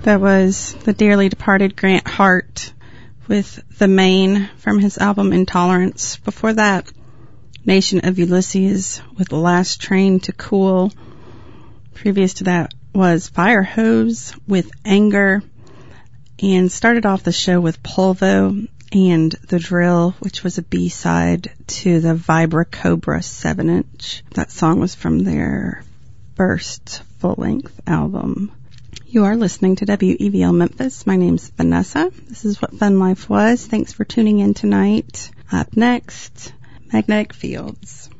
That was the dearly departed Grant Hart with The Main from his album Intolerance. Before that, Nation of Ulysses with Last Train to Cool. Previous to that was Firehose with Anger. And started off the show with Polvo and The Drill, which was a B-side to the Vibra Cobra 7-inch. That song was from their first full-length album. You are listening to WEVL Memphis. My name's Vanessa. This is What Fun Life Was. Thanks for tuning in tonight. Up next, Magnetic Fields.